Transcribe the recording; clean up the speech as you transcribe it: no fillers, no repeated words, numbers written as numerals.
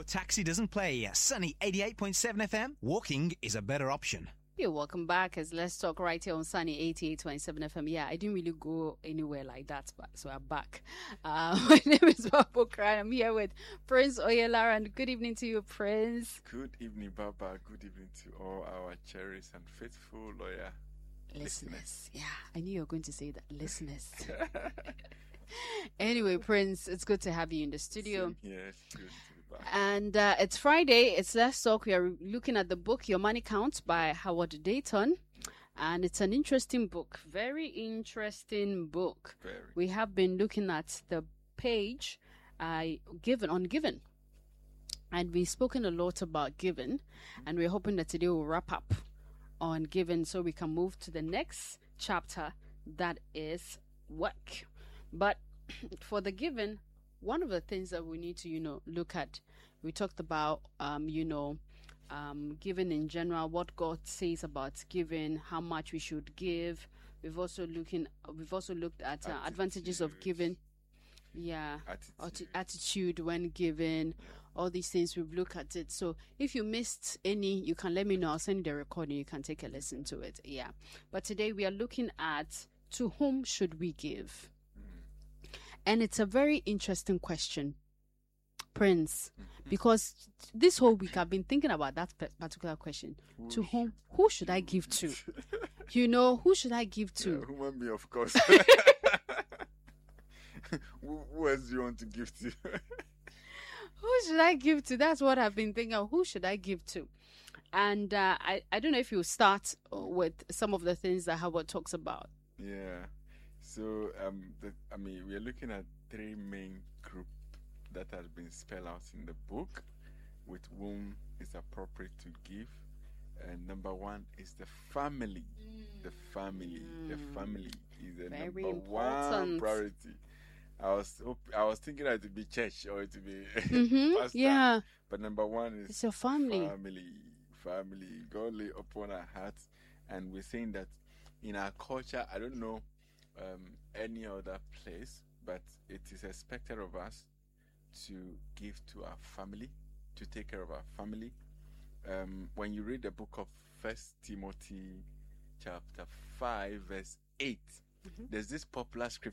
taxi doesn't play. Sunny 88.7 FM. Walking is a better option. You're welcome back as Let's Talk right here on Sunny 88.7 FM. Yeah, I didn't really go anywhere like that, but so I'm back. My name is Babu Kran. I'm here with Prince Oyelara, and good evening to you, Prince. Good evening, Baba. Good evening to all our cherished and faithful lawyer listeners. Yeah, I knew you were going to say that, listeners. Anyway, Prince, it's good to have you in the studio. Yes, good to be back. And it's Friday. It's Let's Talk. We are looking at the book Your Money Counts by Howard Dayton. And it's an interesting book. Very interesting book. Very. We have been looking at the page given on giving. And we've spoken a lot about giving. And we're hoping that today we'll wrap up on giving so we can move to the next chapter, that is work. But for the giving, one of the things that we need to, look at, we talked about, giving in general, what God says about giving, how much we should give. We've also looked at advantages of giving. Yeah, attitude when giving, all these things. We've looked at it. So if you missed any, you can let me know. I'll send you the recording. You can take a listen to it. Yeah. But today we are looking at, to whom should we give? And it's a very interesting question, Prince, because this whole week I've been thinking about that particular question. Who should I give to? Who should I give to? Yeah, human being, of course. Who else do you want to give to? Who should I give to? That's what I've been thinking of. Who should I give to? And I don't know if you start with some of the things that Howard talks about. Yeah. So, we are looking at three main groups that has been spelled out in the book, with whom it's appropriate to give. And number one is the family. The family is the Very number important. one priority. I was thinking that it would be church or it would be pastor. Yeah. But number one is It's your family. Family. God lay upon our hearts, and we're saying that in our culture, I don't know any other place, but it is expected of us to give to our family, to take care of our family. When you read the book of 1 Timothy chapter 5 verse 8, there's this popular scripture